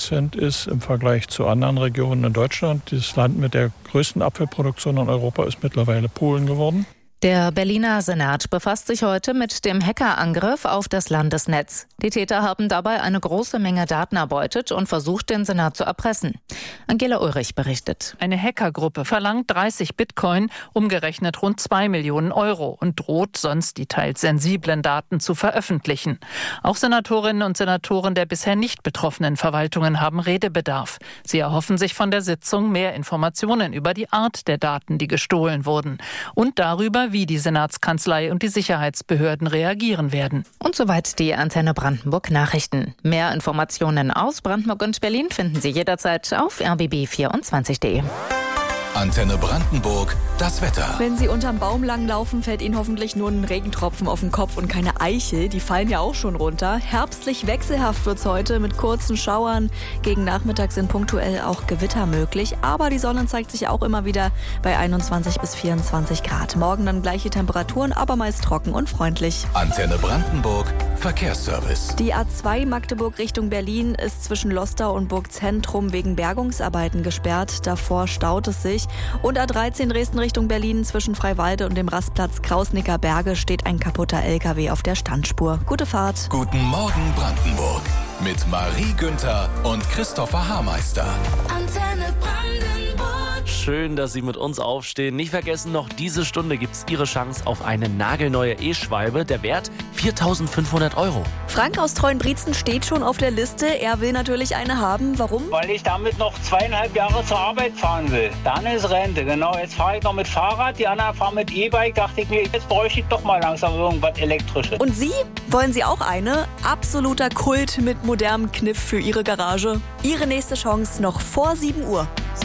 Prozent ist im Vergleich zu anderen Regionen in Deutschland. Das Land mit der größten Apfelproduktion in Europa ist mittlerweile Polen geworden. Der Berliner Senat befasst sich heute mit dem Hackerangriff auf das Landesnetz. Die Täter haben dabei eine große Menge Daten erbeutet und versucht, den Senat zu erpressen. Angela Ulrich berichtet. Eine Hackergruppe verlangt 30 Bitcoin, umgerechnet rund 2 Millionen Euro, und droht sonst die teils sensiblen Daten zu veröffentlichen. Auch Senatorinnen und Senatoren der bisher nicht betroffenen Verwaltungen haben Redebedarf. Sie erhoffen sich von der Sitzung mehr Informationen über die Art der Daten, die gestohlen wurden, und darüber, wie die Senatskanzlei und die Sicherheitsbehörden reagieren werden. Und soweit die Antenne Brandenburg Nachrichten. Mehr Informationen aus Brandenburg und Berlin finden Sie jederzeit auf rbb24.de. Antenne Brandenburg, das Wetter. Wenn Sie unterm Baum langlaufen, fällt Ihnen hoffentlich nur ein Regentropfen auf den Kopf und keine Eichel. Die fallen ja auch schon runter. Herbstlich wechselhaft wird's heute mit kurzen Schauern. Gegen Nachmittag sind punktuell auch Gewitter möglich. Aber die Sonne zeigt sich auch immer wieder bei 21 bis 24 Grad. Morgen dann gleiche Temperaturen, aber meist trocken und freundlich. Antenne Brandenburg, Verkehrsservice. Die A2 Magdeburg Richtung Berlin ist zwischen Lostau und Burgzentrum wegen Bergungsarbeiten gesperrt. Davor staut es sich. Und A13 Dresden Richtung Berlin zwischen Freiwalde und dem Rastplatz Krausnicker Berge steht ein kaputter LKW auf der Standspur. Gute Fahrt. Guten Morgen Brandenburg mit Marie Günther und Christopher Haarmeister. Antenne Brandenburg. Schön, dass Sie mit uns aufstehen. Nicht vergessen, noch diese Stunde gibt es Ihre Chance auf eine nagelneue E-Schwalbe. Der Wert 4.500 €. Frank aus Treuenbrietzen steht schon auf der Liste. Er will natürlich eine haben. Warum? Weil ich damit noch 2,5 Jahre zur Arbeit fahren will. Dann ist Rente, genau. Jetzt fahre ich noch mit Fahrrad, die anderen fahren mit E-Bike. Dachte ich mir, jetzt bräuchte ich doch mal langsam irgendwas Elektrisches. Und Sie? Wollen Sie auch eine? Absoluter Kult mit modernem Kniff für Ihre Garage. Ihre nächste Chance noch vor 7 Uhr.